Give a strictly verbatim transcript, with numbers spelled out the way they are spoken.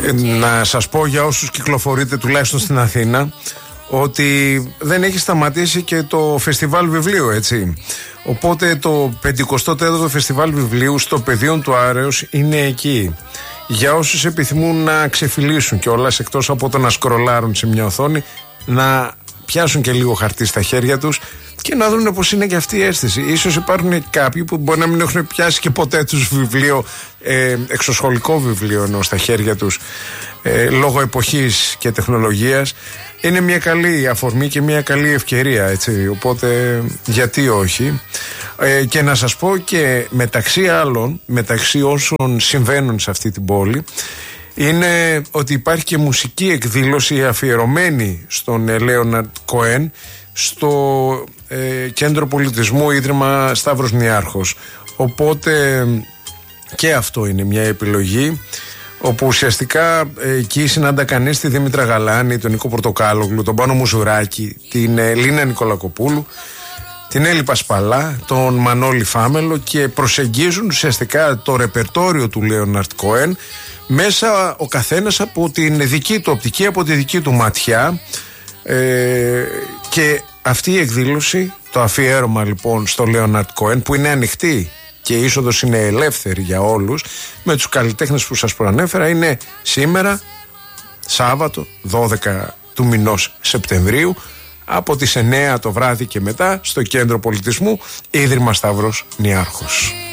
Να σας πω για όσους κυκλοφορείτε τουλάχιστον στην Αθήνα ότι δεν έχει σταματήσει και το φεστιβάλ βιβλίου, έτσι. Οπότε το πενηκοστό τέταρτο φεστιβάλ βιβλίου στο Πεδίον του Άρεως είναι εκεί. Για όσους επιθυμούν να ξεφυλίσουν κιόλας, εκτός από το να σκρολάρουν σε μια οθόνη, να πιάσουν και λίγο χαρτί στα χέρια τους και να δουν πως είναι και αυτή η αίσθηση. Ίσως υπάρχουν κάποιοι που μπορεί να μην έχουν πιάσει και ποτέ τους βιβλίο, ε, εξωσχολικό βιβλίο ενώ στα χέρια τους, ε, λόγω εποχής και τεχνολογίας. Είναι μια καλή αφορμή και μια καλή ευκαιρία, έτσι, οπότε γιατί όχι. Ε, και να σας πω και μεταξύ άλλων, μεταξύ όσων συμβαίνουν σε αυτή την πόλη, είναι ότι υπάρχει και μουσική εκδήλωση αφιερωμένη στον Λέοναρντ Κοέν στο ε, Κέντρο Πολιτισμού Ίδρυμα Σταύρος Νιάρχος. Οπότε και αυτό είναι μια επιλογή, όπου ουσιαστικά ε, εκεί συνάντα κανείς τη Δήμητρα Γαλάνη, τον Νίκο Πορτοκάλογλου, τον Πάνο Μουζουράκη, την ε, Λίνα Νικολακοπούλου, την Έλλη Πασπαλά, τον Μανώλη Φάμελο και προσεγγίζουν ουσιαστικά το ρεπερτόριο του Λέοναρντ Κοέν μέσα ο καθένας από την δική του οπτική, από τη δική του ματιά, ε, και αυτή η εκδήλωση, το αφιέρωμα λοιπόν στο Λέοναρντ Κοέν, που είναι ανοιχτή και η είσοδος είναι ελεύθερη για όλους, με τους καλλιτέχνες που σας προανέφερα, είναι σήμερα Σάββατο δώδεκα του μηνός Σεπτεμβρίου από τις εννέα το βράδυ και μετά στο Κέντρο Πολιτισμού Ίδρυμα Σταύρος Νιάρχος.